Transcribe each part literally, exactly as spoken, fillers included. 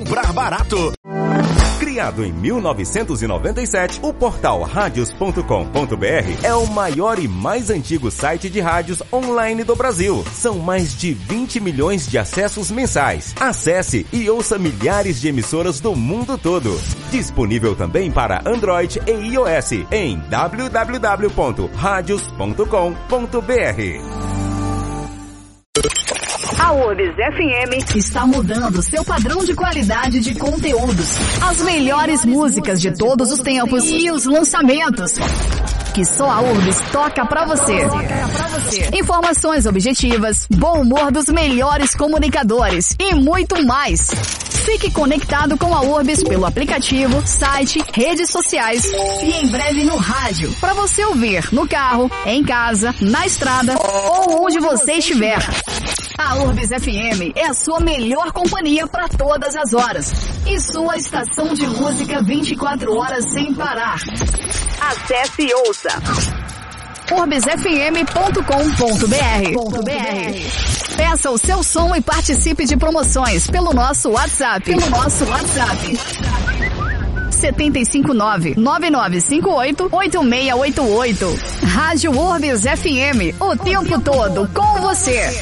comprar barato. Criado em mil novecentos e noventa e sete, o portal radios ponto com ponto br é o maior e mais antigo site de rádios online do Brasil. São mais de vinte milhões de acessos mensais. Acesse e ouça milhares de emissoras do mundo todo. Disponível também para Android e iOS em w w w ponto radios ponto com ponto br. A Urbs F M está mudando seu padrão de qualidade de conteúdos. As melhores músicas de todos os tempos e os lançamentos que só a Urbs toca pra você. Informações objetivas, bom humor dos melhores comunicadores e muito mais. Fique conectado com a Urbs pelo aplicativo, site, redes sociais e em breve no rádio, para você ouvir no carro, em casa, na estrada ou onde você estiver. A Urbs F M é a sua melhor companhia para todas as horas e sua estação de música vinte e quatro horas sem parar. Acesse e ouça urbs f m ponto com ponto b r. Peça o seu som e participe de promoções pelo nosso WhatsApp. Pelo nosso WhatsApp. sete cinco nove, nove nove cinco oito, oito seis oito oito. Rádio Urbs F M, o tempo todo com você.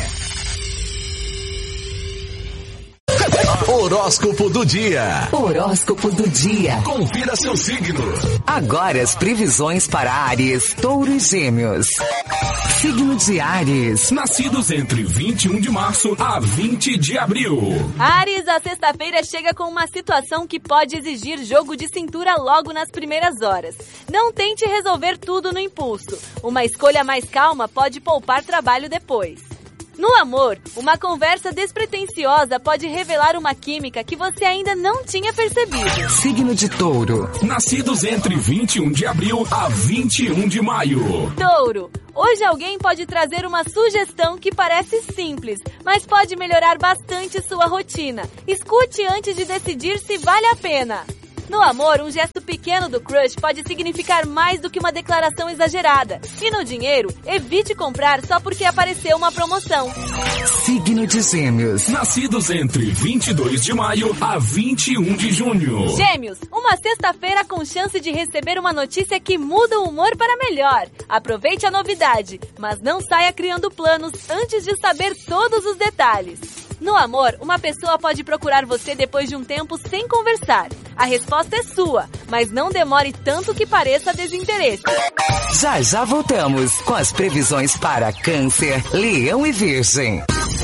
Horóscopo do dia. Horóscopo do dia. Confira seu signo. Agora as previsões para Áries, Touro e Gêmeos. Signo de Áries. Nascidos entre vinte e um de março a vinte de abril. Áries, a sexta-feira chega com uma situação que pode exigir jogo de cintura logo nas primeiras horas. Não tente resolver tudo no impulso. Uma escolha mais calma pode poupar trabalho depois. No amor, uma conversa despretensiosa pode revelar uma química que você ainda não tinha percebido. Signo de Touro. Nascidos entre vinte e um de abril a vinte e um de maio. Touro, hoje alguém pode trazer uma sugestão que parece simples, mas pode melhorar bastante sua rotina. Escute antes de decidir se vale a pena. No amor, um gesto pequeno do crush pode significar mais do que uma declaração exagerada. E no dinheiro, evite comprar só porque apareceu uma promoção. Signo de Gêmeos. Nascidos entre vinte e dois de maio a vinte e um de junho. Gêmeos, uma sexta-feira com chance de receber uma notícia que muda o humor para melhor. Aproveite a novidade, mas não saia criando planos antes de saber todos os detalhes. No amor, uma pessoa pode procurar você depois de um tempo sem conversar. A resposta é sua, mas não demore tanto que pareça desinteresse. Já já voltamos com as previsões para Câncer, Leão e Virgem.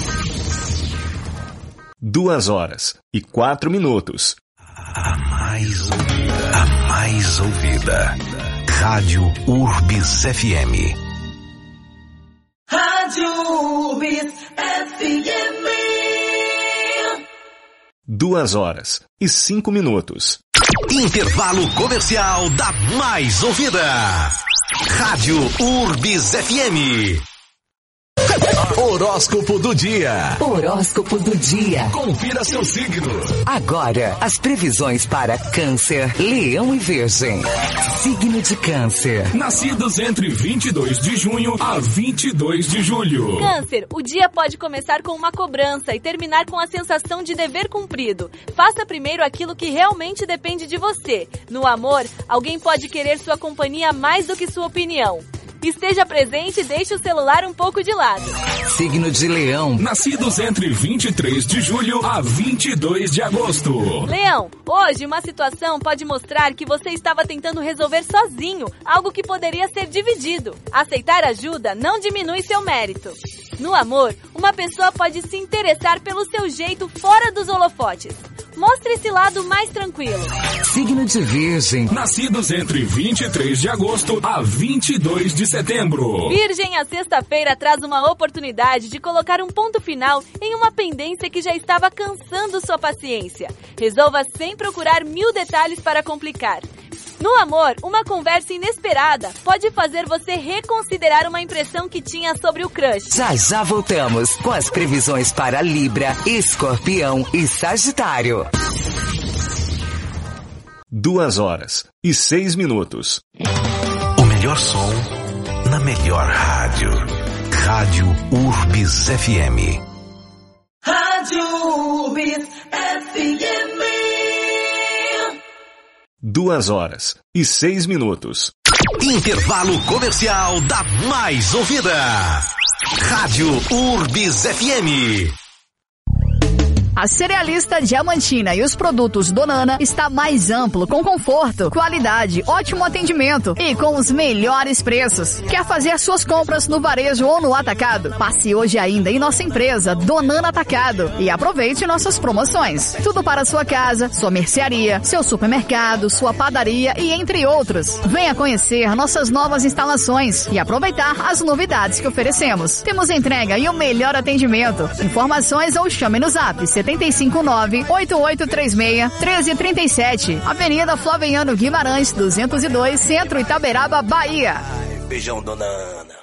Duas horas e quatro minutos. A mais ouvida, a mais ouvida. Rádio Urbs F M. Rádio Urbs F M. Duas horas e cinco minutos. Intervalo comercial da mais ouvida. Rádio Urbs F M. Horóscopo do dia. Horóscopo do dia. Confira seu signo. Agora, as previsões para Câncer, Leão e Virgem. Signo de Câncer. Nascidos entre vinte e dois de junho a vinte e dois de julho. Câncer, o dia pode começar com uma cobrança e terminar com a sensação de dever cumprido. Faça primeiro aquilo que realmente depende de você. No amor, alguém pode querer sua companhia mais do que sua opinião. Esteja presente e deixe o celular um pouco de lado. Signo de Leão. Nascidos entre vinte e três de julho a vinte e dois de agosto. Leão, hoje uma situação pode mostrar que você estava tentando resolver sozinho algo que poderia ser dividido. Aceitar ajuda não diminui seu mérito. No amor, uma pessoa pode se interessar pelo seu jeito fora dos holofotes. Mostre esse lado mais tranquilo. Signo de Virgem. Nascidos entre vinte e três de agosto a vinte e dois de setembro. Virgem, a sexta-feira traz uma oportunidade de colocar um ponto final em uma pendência que já estava cansando sua paciência. Resolva sem procurar mil detalhes para complicar. No amor, uma conversa inesperada pode fazer você reconsiderar uma impressão que tinha sobre o crush. Já já voltamos com as previsões para Libra, Escorpião e Sagitário. Duas horas e seis minutos. O melhor som na melhor rádio. Rádio Urbs F M. Rádio Urbs F M. duas horas e seis minutos. Intervalo comercial da Mais Ouvida. Rádio Urbis F M. A cerealista Diamantina e os produtos Donana está mais amplo, com conforto, qualidade, ótimo atendimento e com os melhores preços. Quer fazer suas compras no varejo ou no atacado? Passe hoje ainda em nossa empresa Donana Atacado e aproveite nossas promoções. Tudo para sua casa, sua mercearia, seu supermercado, sua padaria e entre outros. Venha conhecer nossas novas instalações e aproveitar as novidades que oferecemos. Temos entrega e o melhor atendimento. Informações ou chame no zap setenta e cinco nove, oito oito três seis, um três três sete. Avenida Flaviano Guimarães, duzentos e dois, Centro Itaberaba, Bahia. Beijão, Donana.